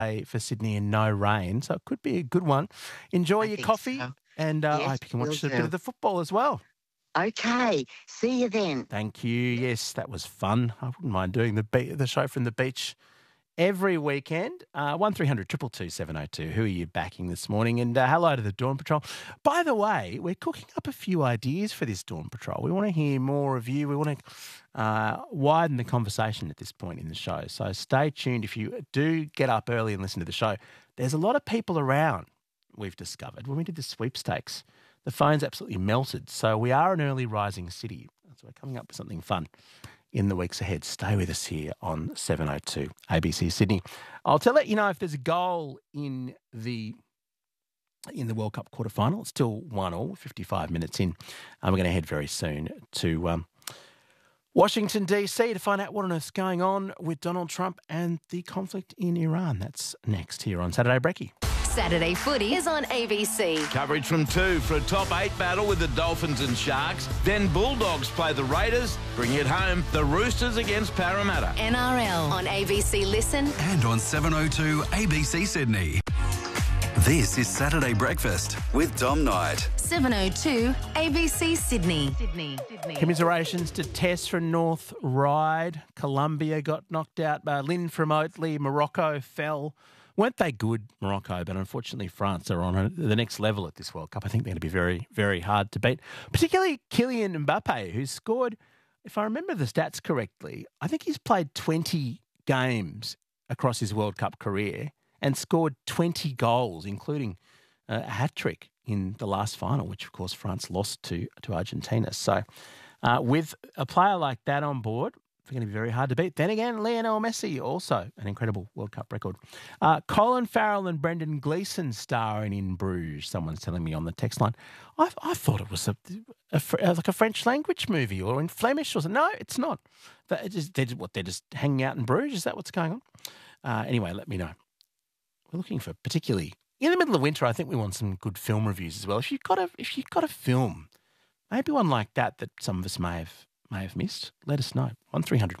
for Sydney and no rain, so it could be a good one. Enjoy your coffee, so. and I Yes, hope you can watch will a bit do. of the football as well. Okay. See you then. Thank you. Yes, that was fun. I wouldn't mind doing the show from the beach every weekend. 1300 222 702. Who are you backing this morning? And hello to the Dawn Patrol. By the way, we're cooking up a few ideas for this Dawn Patrol. We want to hear more of you. We want to widen the conversation at this point in the show. So stay tuned. If you do get up early and listen to the show, there's a lot of people around, we've discovered. When we did the sweepstakes, the phone's absolutely melted. So we are an early rising city. So we're coming up with something fun in the weeks ahead. Stay with us here on 702 ABC Sydney. I'll let you know if there's a goal in the World Cup quarterfinal. It's still 1-1, 55 minutes in. We're going to head very soon to Washington, D.C. to find out what on earth's going on with Donald Trump and the conflict in Iran. That's next here on Saturday Brekkie. Saturday Footy is on ABC. Coverage from 2 for a top 8 battle with the Dolphins and Sharks. Then Bulldogs play the Raiders. Bring it home, the Roosters against Parramatta. NRL on ABC Listen. And on 702 ABC Sydney. This is Saturday Breakfast with Dom Knight. 702 ABC Sydney. Commiserations to Tess from North Ryde. Colombia got knocked out by Lynn from Oatley. Morocco fell. Weren't they good, Morocco? But unfortunately, France are on the next level at this World Cup. I think they're going to be very, very hard to beat, particularly Kylian Mbappe, who's scored, if I remember the stats correctly, I think he's played 20 games across his World Cup career and scored 20 goals, including a hat-trick in the last final, which, of course, France lost to Argentina. So with a player like that on board, they're going to be very hard to beat. Then again, Lionel Messi, also an incredible World Cup record. Colin Farrell and Brendan Gleeson starring in Bruges, someone's telling me on the text line. I thought it was like a French language movie or in Flemish or something. No, it's not. They're just hanging out in Bruges? Is that what's going on? Anyway, let me know. We're looking for, particularly in the middle of winter, I think we want some good film reviews as well. If you've got a film, maybe one like that some of us may have missed, let us know. 1300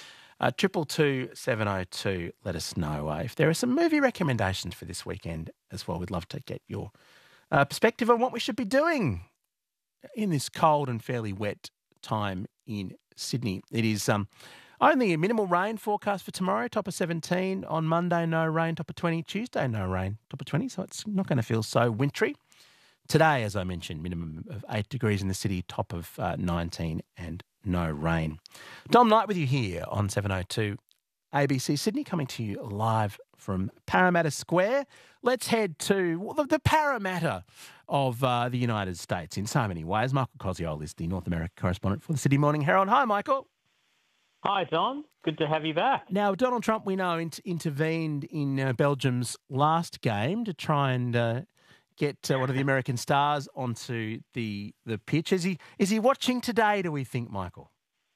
222 702. Let us know if there are some movie recommendations for this weekend as well. We'd love to get your perspective on what we should be doing in this cold and fairly wet time in Sydney. It is only a minimal rain forecast for tomorrow, top of 17. On Monday, no rain, top of 20. Tuesday, no rain, top of 20. So it's not going to feel so wintry. Today, as I mentioned, minimum of 8 degrees in the city, top of 19 and no rain. Dom Knight with you here on 702 ABC Sydney, coming to you live from Parramatta Square. Let's head to the Parramatta of the United States in so many ways. Michael Koziol is the North America correspondent for the Sydney Morning Herald. Hi, Michael. Hi, Don. Good to have you back. Now, Donald Trump, we know, intervened in Belgium's last game to try and get one of the American stars onto the pitch. Is he watching today, do we think, Michael?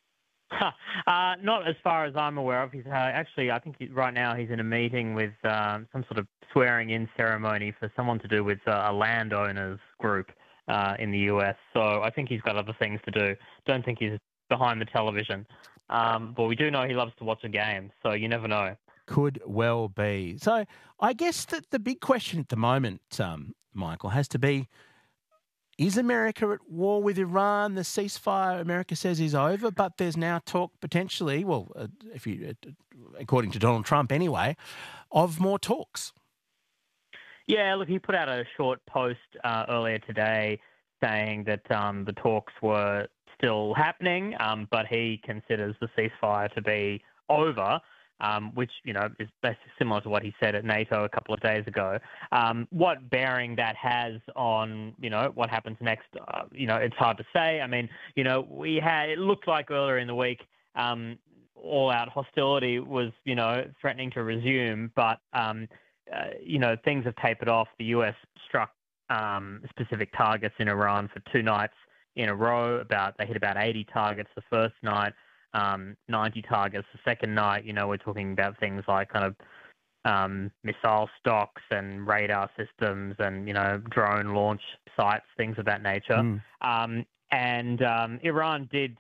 Not as far as I'm aware of. He's actually, I think right now he's in a meeting with some sort of swearing-in ceremony for someone to do with a landowners group in the US. So I think he's got other things to do. Don't think he's behind the television. But we do know he loves to watch a game, so you never know. Could well be. So I guess that the big question at the moment, Michael, has to be, is America at war with Iran? The ceasefire, America says, is over, but there's now talk potentially, according to Donald Trump anyway, of more talks. Yeah, look, he put out a short post earlier today saying that the talks were still happening, but he considers the ceasefire to be over, which, is basically similar to what he said at NATO a couple of days ago. What bearing that has on, what happens next, it's hard to say. I mean, it looked like earlier in the week, all-out hostility was, threatening to resume, but, things have tapered off. The US struck specific targets in Iran for 2 nights in a row. They hit about 80 targets the first night, 90 targets the second night. We're talking about things like kind of missile stocks and radar systems and, drone launch sites, things of that nature. And Iran did,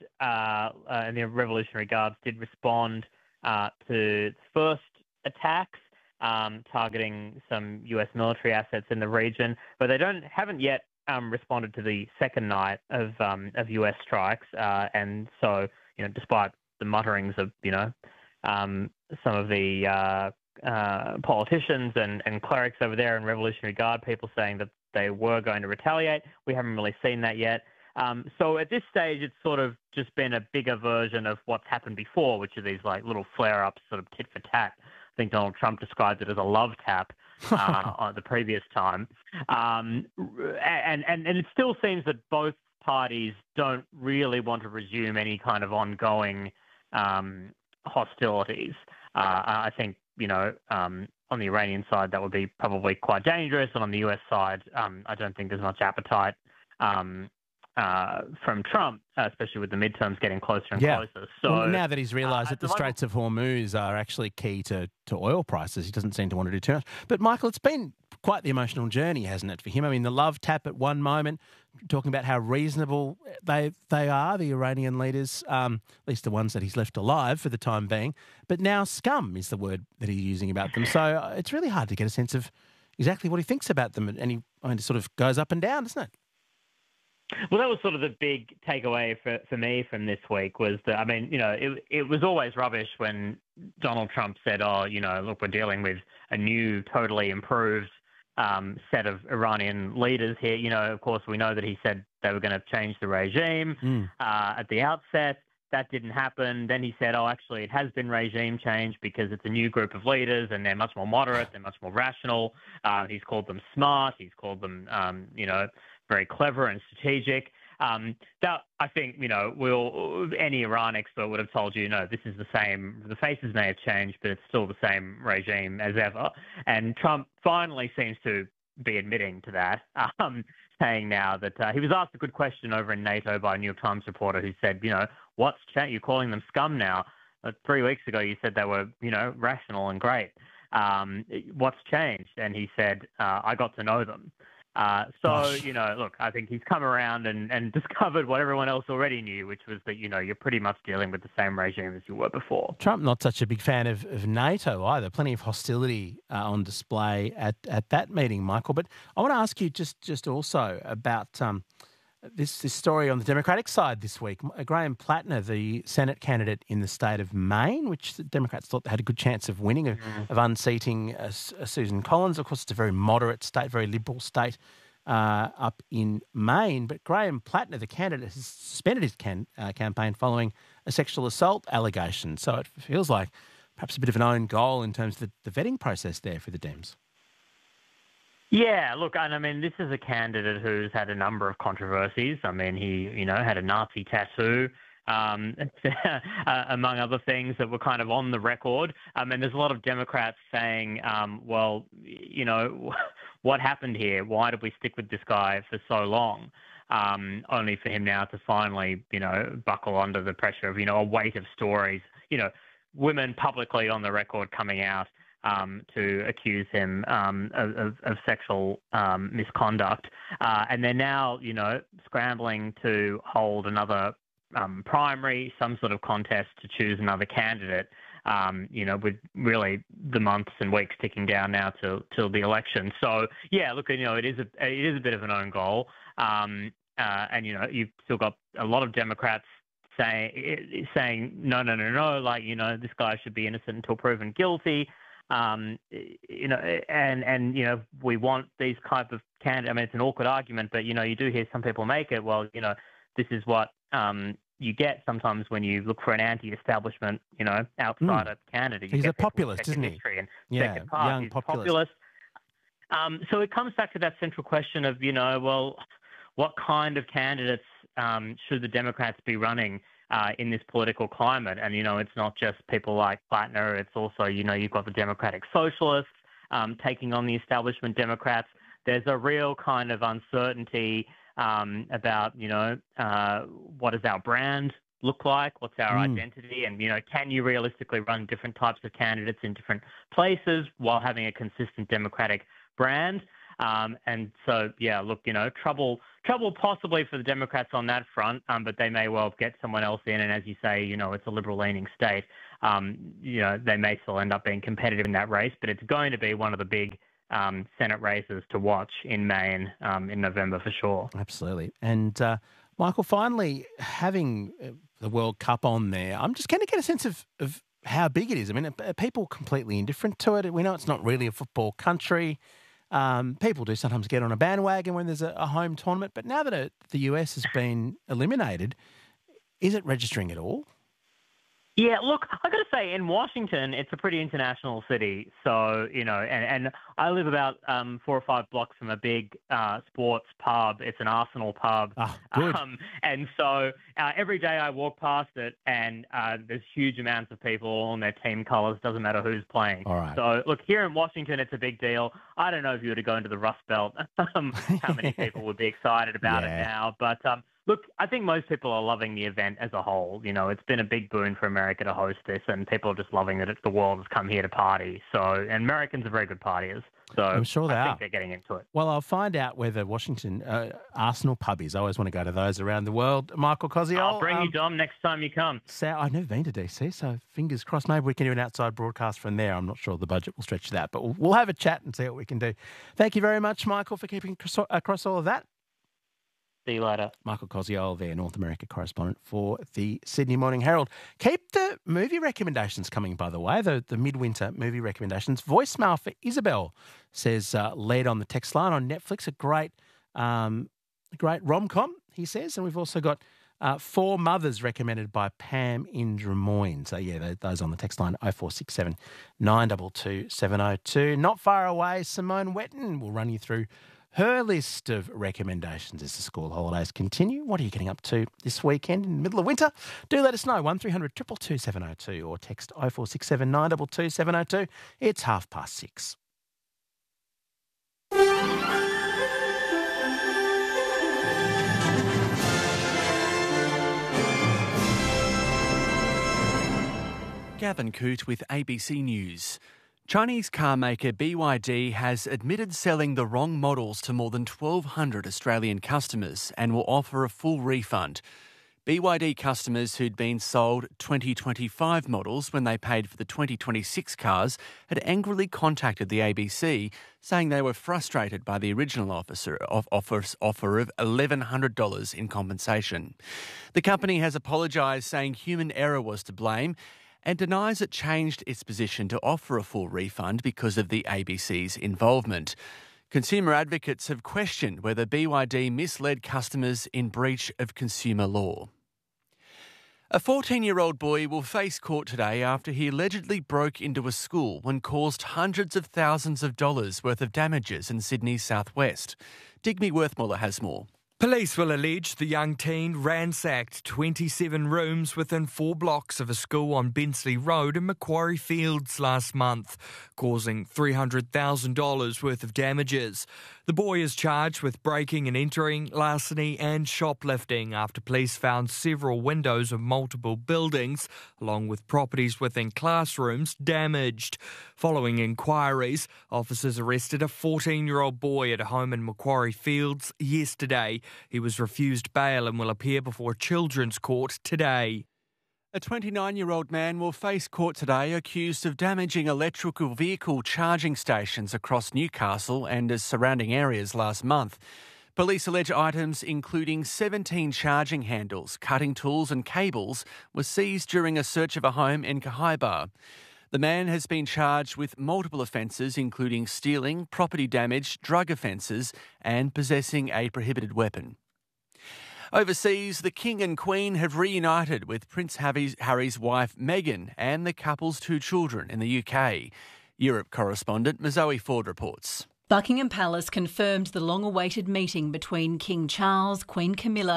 and the Revolutionary Guards did respond to the first attacks. targeting some U.S. military assets in the region, but they haven't yet responded to the second night of U.S. strikes, and so despite the mutterings of some of the politicians and clerics over there and Revolutionary Guard people saying that they were going to retaliate, we haven't really seen that yet. So at this stage, it's sort of just been a bigger version of what's happened before, which are these like little flare-ups, sort of tit for tat. I think Donald Trump described it as a love tap on the previous time. And it still seems that both parties don't really want to resume any kind of ongoing hostilities. I think, on the Iranian side, that would be probably quite dangerous. And on the US side, I don't think there's much appetite from Trump, especially with the midterms getting closer and closer. So well, now that he's realised that the Straits of Hormuz are actually key to oil prices, he doesn't seem to want to do too much. But, Michael, it's been quite the emotional journey, hasn't it, for him? I mean, the love tap at one moment, talking about how reasonable they are, the Iranian leaders, at least the ones that he's left alive for the time being. But now scum is the word that he's using about them. So it's really hard to get a sense of exactly what he thinks about them. And he sort of goes up and down, doesn't it? Well, that was sort of the big takeaway for me from this week was that, it was always rubbish when Donald Trump said, look, we're dealing with a new, totally improved set of Iranian leaders here. Of course, we know that he said they were going to change the regime at the outset. That didn't happen. Then he said, actually, it has been regime change because it's a new group of leaders and they're much more moderate, they're much more rational. He's called them smart. He's called them, very clever and strategic. That I think, any Iran expert would have told you, this is the same. The faces may have changed, but it's still the same regime as ever. And Trump finally seems to be admitting to that, saying now that he was asked a good question over in NATO by a New York Times reporter who said, what's changed? You're calling them scum now. 3 weeks ago, you said they were, rational and great. What's changed? And he said, I got to know them. Look, I think he's come around and discovered what everyone else already knew, which was that, you're pretty much dealing with the same regime as you were before. Trump, not such a big fan of NATO either. Plenty of hostility on display at that meeting, Michael. But I want to ask you just also about this story on the Democratic side this week. Graham Plattner, the Senate candidate in the state of Maine, which the Democrats thought they had a good chance of winning, of unseating Susan Collins. Of course, it's a very moderate state, very liberal state up in Maine. But Graham Plattner, the candidate, has suspended his campaign following a sexual assault allegation. So it feels like perhaps a bit of an own goal in terms of the vetting process there for the Dems. Yeah, look, and this is a candidate who's had a number of controversies. He, had a Nazi tattoo, among other things that were kind of on the record. And there's a lot of Democrats saying, what happened here? Why did we stick with this guy for so long? Only for him now to finally, buckle under the pressure of, a weight of stories, women publicly on the record coming out to accuse him of sexual misconduct. And they're now, scrambling to hold another primary, some sort of contest to choose another candidate, with really the months and weeks ticking down now till the election. So, yeah, look, it is a bit of an own goal. And, you've still got a lot of Democrats saying no, like, this guy should be innocent until proven guilty. We want these type of candidates. It's an awkward argument, but, you do hear some people make it. Well, this is what you get sometimes when you look for an anti-establishment, outsider candidate. He's a populist, isn't he? Yeah, young populist. So it comes back to that central question of, what kind of candidates should the Democrats be running in this political climate? And, it's not just people like Plattner. It's also, you've got the Democratic Socialists taking on the establishment Democrats. There's a real kind of uncertainty about, what does our brand look like? What's our identity? And, can you realistically run different types of candidates in different places while having a consistent Democratic brand? And so, yeah, look, trouble possibly for the Democrats on that front, but they may well get someone else in. And as you say, it's a liberal-leaning state. They may still end up being competitive in that race, but it's going to be one of the big Senate races to watch in Maine in November for sure. Absolutely. And Michael, finally, having the World Cup on there, I'm just going to get a sense of how big it is. I mean, are people completely indifferent to it? We know it's not really a football country. People do sometimes get on a bandwagon when there's a home tournament, but now that the US has been eliminated, is it registering at all? Yeah, look, I got to say, in Washington, it's a pretty international city. So, and I live about 4 or 5 blocks from a big sports pub. It's an Arsenal pub. Oh, good. And so every day I walk past it and there's huge amounts of people all in their team colours. Doesn't matter who's playing. All right. So, look, here in Washington, it's a big deal. I don't know if you were to go into the Rust Belt, how many people would be excited about it now. But look, I think most people are loving the event as a whole. It's been a big boon for America to host this, and people are just loving that the world has come here to party. So, and Americans are very good partiers. So I'm sure they I are. think they're getting into it. Well, I'll find out where the Washington Arsenal pub is. I always want to go to those around the world. Michael Koziol. I'll bring you, Dom, next time you come. I've never been to DC, so fingers crossed. Maybe we can do an outside broadcast from there. I'm not sure the budget will stretch that, but we'll have a chat and see what we can do. Thank you very much, Michael, for keeping across all of that. See you later. Michael Koziol there, North America correspondent for the Sydney Morning Herald. Keep the movie recommendations coming, by the way, the midwinter movie recommendations. Voicemail for Isabel says, led on the text line on Netflix, a great rom-com, he says. And we've also got Four Mothers recommended by Pam in Des Moines. So, yeah, those on the text line, 0467 922 702. Not far away, Simone Wetton will run you through her list of recommendations as the school holidays continue. What are you getting up to this weekend in the middle of winter? Do let us know, 1300 222 702 or text 0467 922 702. It's 6:30. Gavin Coote with ABC News. Chinese car maker BYD has admitted selling the wrong models to more than 1,200 Australian customers and will offer a full refund. BYD customers who'd been sold 2025 models when they paid for the 2026 cars had angrily contacted the ABC, saying they were frustrated by the original offer of $1,100 in compensation. The company has apologised, saying human error was to blame, and denies it changed its position to offer a full refund because of the ABC's involvement. Consumer advocates have questioned whether BYD misled customers in breach of consumer law. A 14-year-old boy will face court today after he allegedly broke into a school and caused hundreds of thousands of dollars worth of damages in Sydney's southwest. Digby Worthmuller has more. Police will allege the young teen ransacked 27 rooms within 4 blocks of a school on Bensley Road in Macquarie Fields last month, causing $300,000 worth of damages. The boy is charged with breaking and entering, larceny and shoplifting after police found several windows of multiple buildings, along with properties within classrooms, damaged. Following inquiries, officers arrested a 14-year-old boy at a home in Macquarie Fields yesterday. He was refused bail and will appear before a children's court today. A 29-year-old man will face court today accused of damaging electrical vehicle charging stations across Newcastle and its surrounding areas last month. Police allege items including 17 charging handles, cutting tools and cables were seized during a search of a home in Kahibah. The man has been charged with multiple offences including stealing, property damage, drug offences and possessing a prohibited weapon. Overseas, the King and Queen have reunited with Prince Harry's wife Meghan and the couple's 2 children in the UK. Europe correspondent Mazoe Ford reports. Buckingham Palace confirmed the long-awaited meeting between King Charles, Queen Camilla,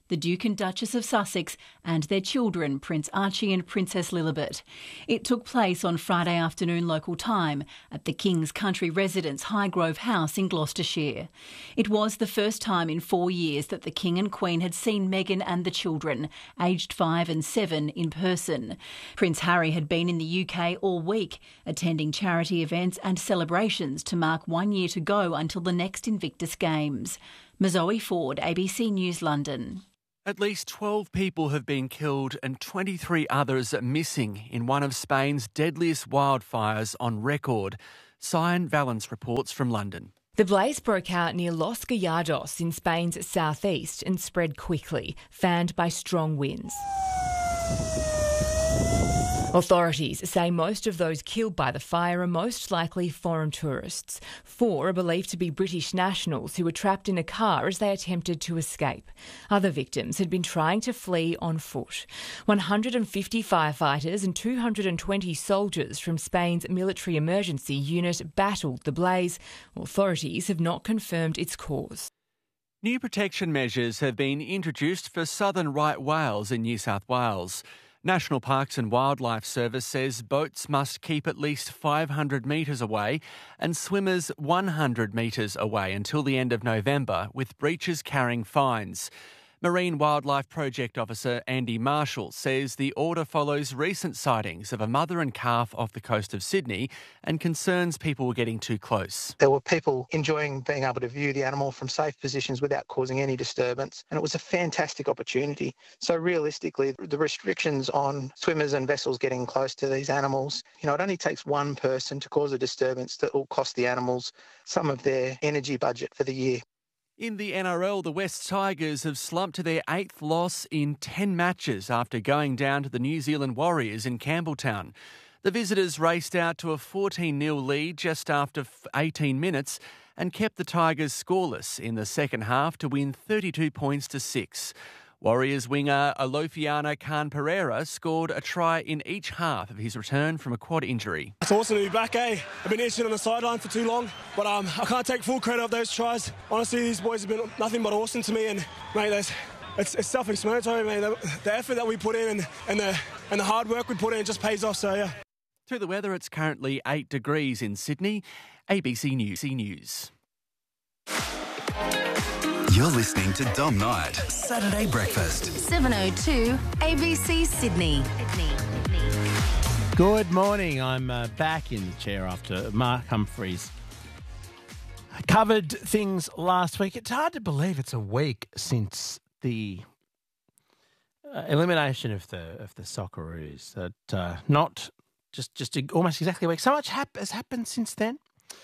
the Duke and Duchess of Sussex, and their children, Prince Archie and Princess Lilibet. It took place on Friday afternoon local time at the King's Country Residence Highgrove House in Gloucestershire. It was the first time in 4 years that the King and Queen had seen Meghan and the children, aged 5 and 7, in person. Prince Harry had been in the UK all week, attending charity events and celebrations to mark 1 year to go until the next Invictus Games. Mazoe Ford, ABC News, London. At least 12 people have been killed and 23 others are missing in one of Spain's deadliest wildfires on record. Cyan Valens reports from London. The blaze broke out near Los Gallardos in Spain's southeast and spread quickly, fanned by strong winds. Authorities say most of those killed by the fire are most likely foreign tourists. 4 are believed to be British nationals who were trapped in a car as they attempted to escape. Other victims had been trying to flee on foot. 150 firefighters and 220 soldiers from Spain's military emergency unit battled the blaze. Authorities have not confirmed its cause. New protection measures have been introduced for southern right whales in New South Wales. National Parks and Wildlife Service says boats must keep at least 500 metres away and swimmers 100 metres away until the end of November, with breaches carrying fines. Marine Wildlife Project Officer Andy Marshall says the order follows recent sightings of a mother and calf off the coast of Sydney and concerns people were getting too close. There were people enjoying being able to view the animal from safe positions without causing any disturbance, and it was a fantastic opportunity. So realistically, the restrictions on swimmers and vessels getting close to these animals, it only takes one person to cause a disturbance that will cost the animals some of their energy budget for the year. In the NRL, the West Tigers have slumped to their 8th loss in 10 matches after going down to the New Zealand Warriors in Campbelltown. The visitors raced out to a 14-0 lead just after 18 minutes and kept the Tigers scoreless in the second half to win 32 points to 6. Warriors winger Alofiana Khan Pereira scored a try in each half of his return from a quad injury. It's awesome to be back, eh? I've been itching on the sideline for too long, but I can't take full credit of those tries. Honestly, these boys have been nothing but awesome to me, and mate, it's self-explanatory, mate. The effort that we put in and the hard work we put in just pays off. So yeah. To the weather, it's currently 8 degrees in Sydney. ABC News. You're listening to Dom Knight, Saturday Breakfast. 7:02 ABC Sydney. Good morning. I'm back in the chair after Mark Humphries covered things last week. It's hard to believe it's a week since the elimination of the Socceroos. That not just almost exactly a week. So much has happened since then.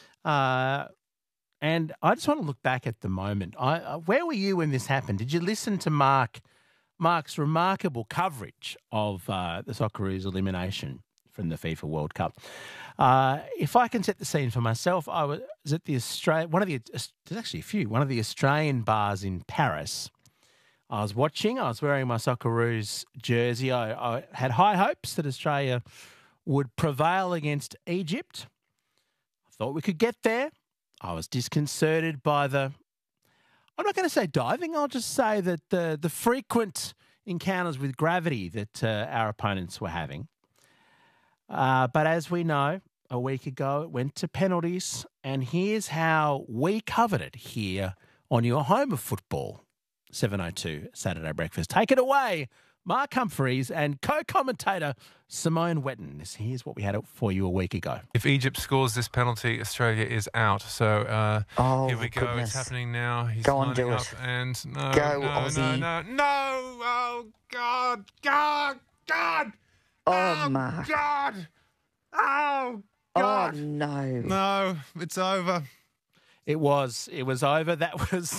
And I just want to look back at the moment. Where were you when this happened? Did you listen to Mark's remarkable coverage of the Socceroos' elimination from the FIFA World Cup? If I can set the scene for myself, I was at the there's actually a few, one of the Australian bars in Paris. I was wearing my Socceroos jersey. I had high hopes that Australia would prevail against Egypt. I thought we could get there. I was disconcerted by I'm not going to say diving, I'll just say that the frequent encounters with gravity that our opponents were having. But as we know, a week ago it went to penalties, and here's how we covered it here on your home of football, 7:02 Saturday Breakfast. Take it away, Mark Humphries and co-commentator Simone Wetton. Here's what we had for you a week ago. If Egypt scores this penalty, Australia is out. So here we go. Goodness. It's happening now. He's go on, lining do up it. and no, Aussie. no. Oh God. Oh, Mark. God. Oh God. Oh, no. No, it's over. It was over. That was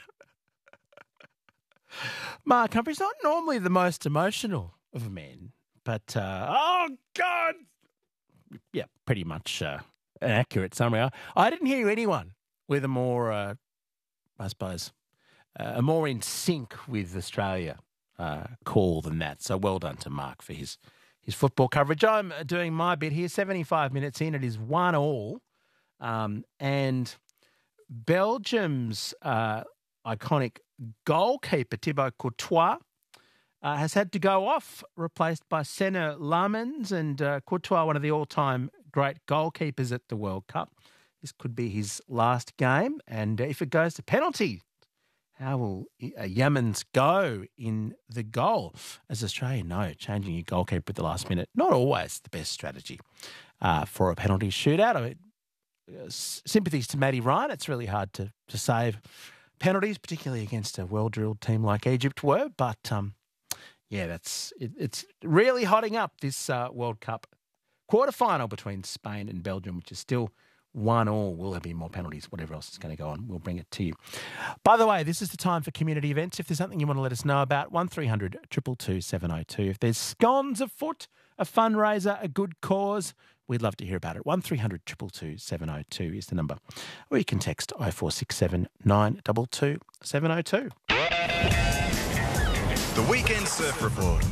Mark Humphries, not normally the most emotional of men, but oh God, yeah, pretty much an accurate summary. I didn't hear anyone with a more, I suppose, a more in sync with Australia call than that. So well done to Mark for his football coverage. I'm doing my bit here. 75 minutes in, it is 1-1, and Belgium's iconic goalkeeper Thibaut Courtois has had to go off, replaced by Senna Lamens, and Courtois, one of the all-time great goalkeepers at the World Cup. This could be his last game, and if it goes to penalty, how will Lamens go in the goal? As Australia know, changing your goalkeeper at the last minute, not always the best strategy for a penalty shootout. I mean, sympathies to Matty Ryan. It's really hard to save penalties, particularly against a well-drilled team like Egypt were, but it's really hotting up this World Cup quarterfinal between Spain and Belgium, which is still 1-1. Will there be more penalties? Whatever else is going to go on, we'll bring it to you. By the way, this is the time for community events. If there's something you want to let us know about, 1300 222 702. If there's scones afoot, a fundraiser, a good cause, we'd love to hear about it. 1300 222 702 is the number. Or you can text 0467 922 702. The Weekend Surf Report.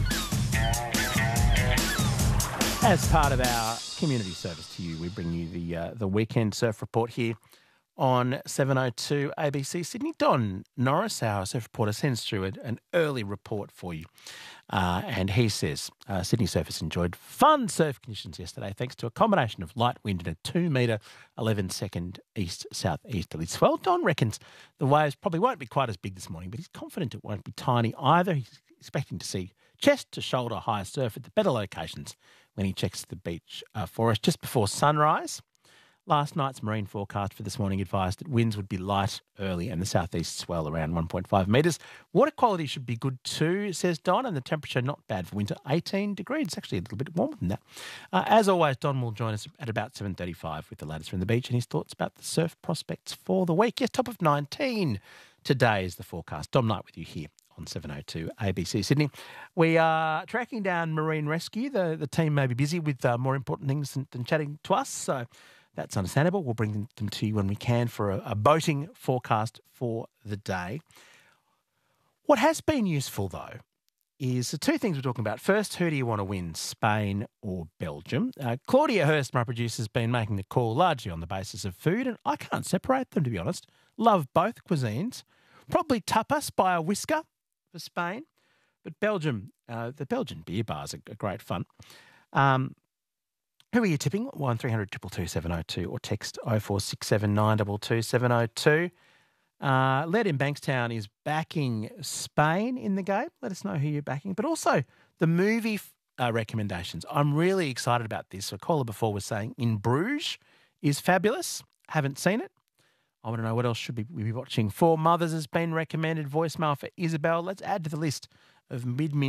As part of our community service to you, we bring you the Weekend Surf Report here on 702 ABC Sydney. Don Norris, our surf reporter, sends through an early report for you. And he says, Sydney surfers enjoyed fun surf conditions yesterday thanks to a combination of light wind and a 2 metre 11-second east-southeasterly swell. Don reckons the waves probably won't be quite as big this morning, but he's confident it won't be tiny either. He's expecting to see chest to shoulder high surf at the better locations when he checks the beach for us just before sunrise. Last night's marine forecast for this morning advised that winds would be light early and the southeast swell around 1.5 metres. Water quality should be good too, says Don, and the temperature not bad for winter, 18 degrees. It's actually a little bit warmer than that. As always, Don will join us at about 7:35 with the latest from the beach and his thoughts about the surf prospects for the week. Yes, top of 19 today is the forecast. Dom Knight with you here on 702 ABC Sydney. We are tracking down Marine Rescue. The team may be busy with more important things than chatting to us, so that's understandable. We'll bring them to you when we can for a boating forecast for the day. What has been useful, though, is the two things we're talking about. First, who do you want to win, Spain or Belgium? Claudia Hurst, my producer, has been making the call largely on the basis of food, and I can't separate them, to be honest. Love both cuisines. Probably tapas by a whisker for Spain, but Belgium, the Belgian beer bars are great fun. Who are you tipping? 1300 222 702 or text 0467 922 702. Led in Bankstown is backing Spain in the game. Let us know who you're backing. But also the movie recommendations. I'm really excited about this. A caller before was saying In Bruges is fabulous. Haven't seen it. I want to know what else should we be watching. Four Mothers has been recommended. Voicemail for Isabel. Let's add to the list of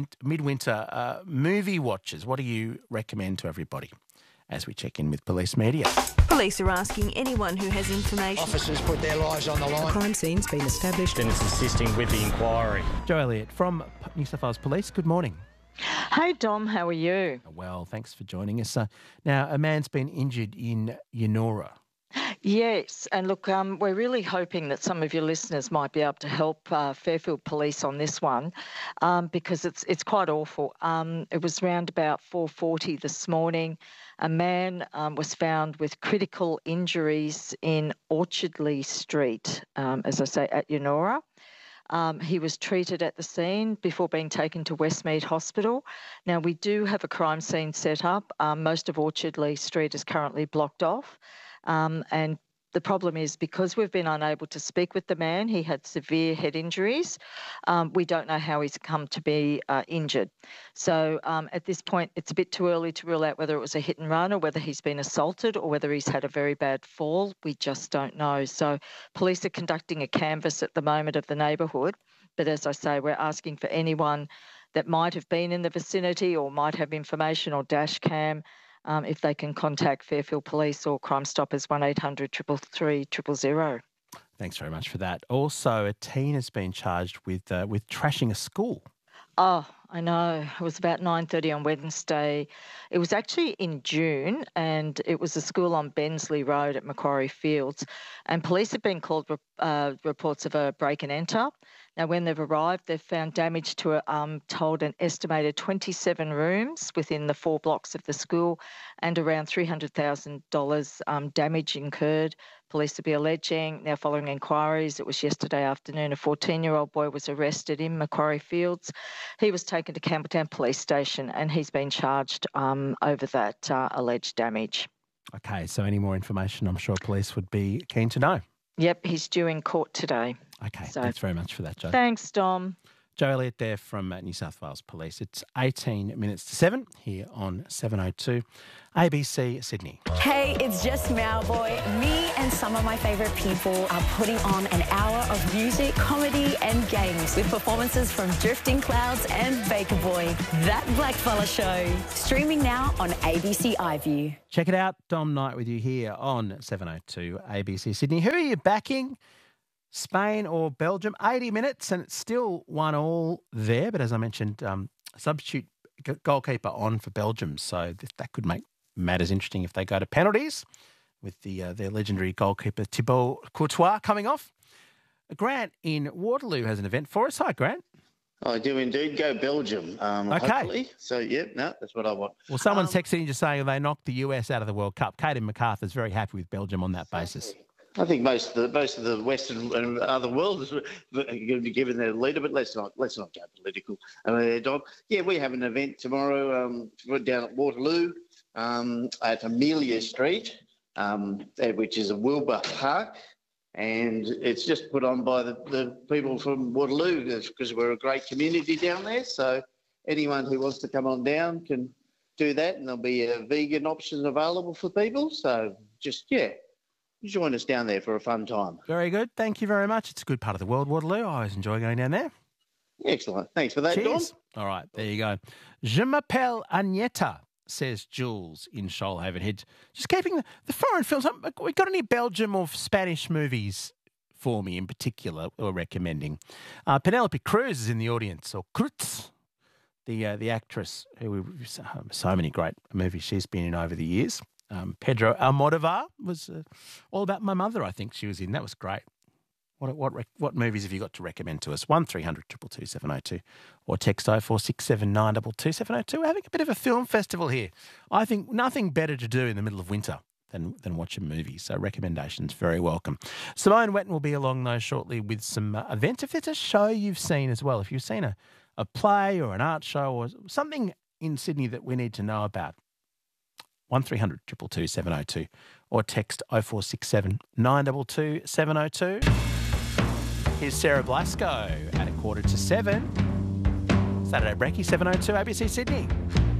midwinter movie watches. What do you recommend to everybody as we check in with police media? Police are asking anyone who has information. Officers put their lives on the line. A crime scene's been established. And it's assisting with the inquiry. Joe Elliott from New South Wales Police. Good morning. Hey, Dom. How are you? Well, thanks for joining us. Now, a man's been injured in Yennora. Yes, and look, we're really hoping that some of your listeners might be able to help Fairfield Police on this one because it's quite awful. It was around about 4:40 this morning. A man was found with critical injuries in Orchardley Street, as I say, at Yennora. He was treated at the scene before being taken to Westmead Hospital. Now, we do have a crime scene set up. Most of Orchardley Street is currently blocked off. And the problem is because we've been unable to speak with the man, he had severe head injuries. We don't know how he's come to be injured. So at this point, it's a bit too early to rule out whether it was a hit and run or whether he's been assaulted or whether he's had a very bad fall. We just don't know. So police are conducting a canvass at the moment of the neighbourhood. But as I say, we're asking for anyone that might have been in the vicinity or might have information or dash cam, if they can contact Fairfield Police or Crime Stoppers 1800 333 000. Thanks very much for that. Also, a teen has been charged with trashing a school. Oh, I know. It was about 9:30 on Wednesday. It was actually in June, and it was a school on Bensley Road at Macquarie Fields. And police have been called reports of a break and enter. Now, when they've arrived, they've found damage to, told an estimated 27 rooms within the 4 blocks of the school and around $300,000 damage incurred. Police will be alleging, now following inquiries, it was yesterday afternoon, a 14-year-old boy was arrested in Macquarie Fields. He was taken to Campbelltown Police Station and he's been charged over that alleged damage. Okay, so any more information, I'm sure police would be keen to know. Yep, he's due in court today. Okay, thanks very much for that, Jo. Thanks, Dom. Jo Elliott there from New South Wales Police. It's 18 minutes to 7 here on 702 ABC Sydney. Hey, it's just Mauboy. Me and some of my favourite people are putting on an hour of music, comedy and games with performances from Drifting Clouds and Baker Boy. That Blackfella Show. Streaming now on ABC iView. Check it out. Dom Knight with you here on 702 ABC Sydney. Who are you backing? Spain or Belgium? 80 minutes and it's still 1-1 there. But as I mentioned, substitute goalkeeper on for Belgium. So that could make matters interesting if they go to penalties with their legendary goalkeeper Thibaut Courtois coming off. Grant in Waterloo has an event for us. Hi, Grant. I do indeed. Go Belgium, hopefully. So, that's what I want. Well, someone's texting you just saying they knocked the US out of the World Cup. Caden MacArthur's very happy with Belgium on that basis. I think most of the Western and other world is going to be given their leader, but let's not go political. Dom. Yeah, we have an event tomorrow down at Waterloo at Amelia Street, which is a Wilbur Park, and it's just put on by the people from Waterloo because we're a great community down there. So anyone who wants to come on down can do that, and there'll be a vegan option available for people. So join us down there for a fun time. Very good. Thank you very much. It's a good part of the world, Waterloo. I always enjoy going down there. Excellent. Thanks for that, Cheers. Don. All right, there you go. Je m'appelle Agneta, says Jules in Shoalhaven Head. Just keeping the foreign films. We got any Belgium or Spanish movies for me in particular or recommending? Penelope Cruz is in the audience, or Cruz, the actress who so many great movies she's been in over the years. Pedro Almodovar was All About My Mother, I think she was in. That was great. What movies have you got to recommend to us? 1300 222 702 or text 0467 922 702. We're having a bit of a film festival here. I think nothing better to do in the middle of winter than watch a movie. So recommendations very welcome. Simone Wetton will be along though shortly with some events. If there's a show you've seen as well, if you've seen a play or an art show or something in Sydney that we need to know about, 1300 222 702 or text 0467 922 702. Here's Sarah Blasco at 6:45. Saturday Brekkie, 702 ABC Sydney.